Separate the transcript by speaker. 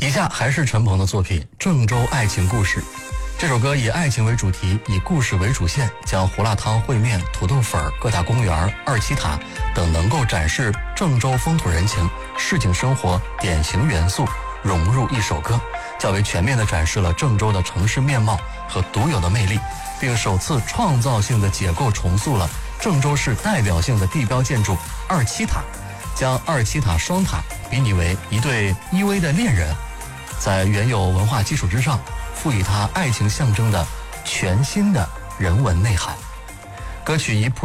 Speaker 1: 以下还是陈鹏的作品《郑州爱情故事》。这首歌以爱情为主题，以故事为主线，将胡辣汤、烩面、土豆粉、各大公园、二七塔等能够展示郑州风土人情、市井生活典型元素融入一首歌，较为全面地展示了郑州的城市面貌和独有的魅力，并首次创造性地解构重塑了郑州市代表性的地标建筑二七塔，将二七塔双塔比拟为一对依偎的恋人，在原有文化基础之上，赋予它爱情象征的全新的人文内涵。歌曲以